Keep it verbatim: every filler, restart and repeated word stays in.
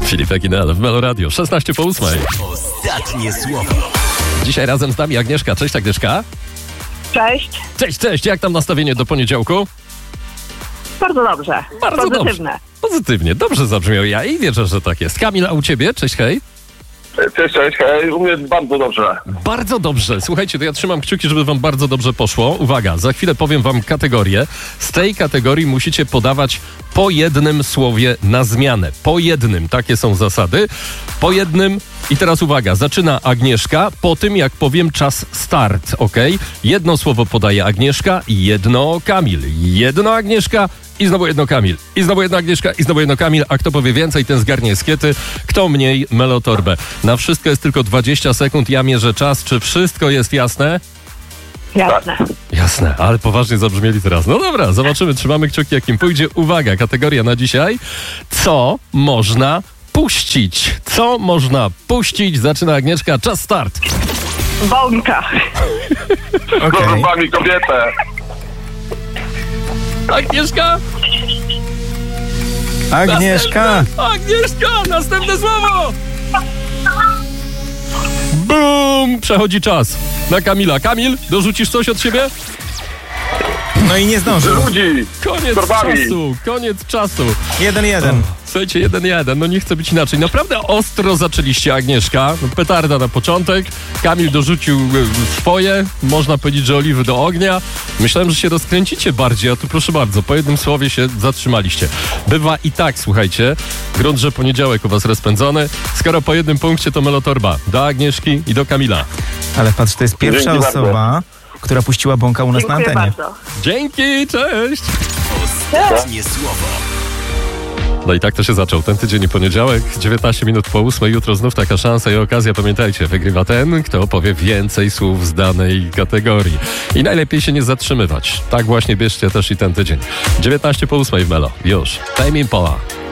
Filip Eginel w Melo Radio, szesnaście po ósmej. Ostatnie słowo. Dzisiaj razem z nami Agnieszka. Cześć Agnieszka. Cześć. Cześć, cześć. Jak tam nastawienie do poniedziałku? Bardzo dobrze. Bardzo Pozytywne. dobrze. Pozytywnie. Dobrze zabrzmiał. Ja i wierzę, że tak jest. Kamil, a u ciebie? Cześć, hej. Cześć, cześć, hej, u mnie bardzo dobrze. Bardzo dobrze. Słuchajcie, to ja trzymam kciuki, żeby wam bardzo dobrze poszło. Uwaga, za chwilę powiem wam kategorię. Z tej kategorii musicie podawać po jednym słowie na zmianę. Po jednym. Takie są zasady. Po jednym. I teraz uwaga, zaczyna Agnieszka po tym, jak powiem czas start, ok? Jedno słowo podaje Agnieszka i jedno Kamil. Jedno Agnieszka i znowu jedno Kamil. I znowu jedno Agnieszka i znowu jedno Kamil. A kto powie więcej, ten zgarnie skiety. Kto mniej, melotorbę. Na wszystko jest tylko dwadzieścia sekund. Ja mierzę czas. Czy wszystko jest jasne? Jasne. Jasne, ale poważnie zabrzmieli teraz. No dobra, zobaczymy, trzymamy kciuki, jak im pójdzie. Uwaga, kategoria na dzisiaj. Co można puścić? Co można puścić? Zaczyna Agnieszka, czas start. Bąka. Z chorobami kobietę. Agnieszka? Agnieszka! Następne, Agnieszka! Następne słowo! Bum! Przechodzi czas na Kamila. Kamil, dorzucisz coś od siebie? No i nie zdążył. Ludzi. Koniec Torbami. czasu, koniec czasu. Jeden jeden. Słuchajcie, jeden jeden, no nie chcę być inaczej. Naprawdę ostro zaczęliście, Agnieszka. Petarda na początek. Kamil dorzucił e, swoje. Można powiedzieć, że oliwy do ognia. Myślałem, że się rozkręcicie bardziej, a tu proszę bardzo, po jednym słowie się zatrzymaliście. Bywa i tak, słuchajcie. Grunt, że poniedziałek u was rozpędzony. Skoro po jednym punkcie, to melotorba do Agnieszki i do Kamila. Ale patrz, to jest pierwsza Dzięki osoba, która puściła bąka u nas Dziękuję na antenie. bardzo. Dzięki, cześć! Ostatnie słowo. No i tak to się zaczął. Ten tydzień i poniedziałek, dziewiętnaście minut po ósmej. Jutro znów taka szansa i okazja. Pamiętajcie, wygrywa ten, kto opowie więcej słów z danej kategorii. I najlepiej się nie zatrzymywać. Tak właśnie bierzcie też i ten tydzień. dziewiętnaście po ósmej w Melo. Już. Tame Impala.